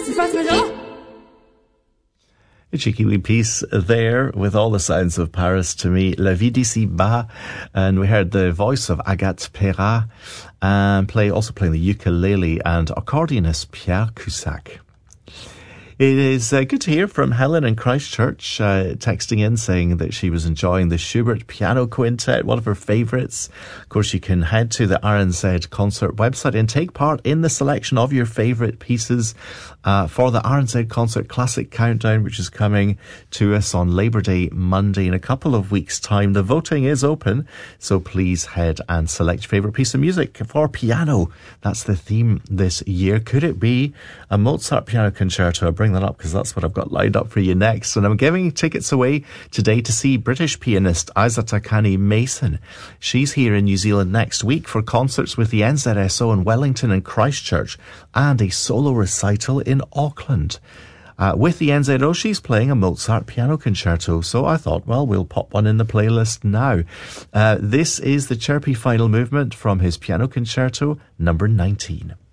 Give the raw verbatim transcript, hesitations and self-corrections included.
qu'est-ce qui se passe, Major? A cheeky wee piece there with all the sounds of Paris to me. La vie d'ici bas. And we heard the voice of Agathe Perrat and play, also playing the ukulele, and accordionist Pierre Cusack. It is uh, good to hear from Helen in Christchurch, uh, texting in saying that she was enjoying the Schubert Piano Quintet, one of her favourites. Of course, you can head to the R N Z concert website and take part in the selection of your favourite pieces uh, for the R N Z Concert Classic Countdown, which is coming to us on Labour Day Monday in a couple of weeks' time. The voting is open, so please head and select your favourite piece of music for piano. That's the theme this year. Could it be a Mozart Piano Concerto? I'll bring that up because that's what I've got lined up for you next. And I'm giving tickets away today to see British pianist Isatakani Mason. She's here in New Zealand next week for concerts with the N Z S O in Wellington and Christchurch and a solo recital in Auckland. Uh, with the N Z O, she's playing a Mozart Piano Concerto, so I thought, well, we'll pop one in the playlist now. Uh, this is the chirpy final movement from his Piano Concerto number nineteen.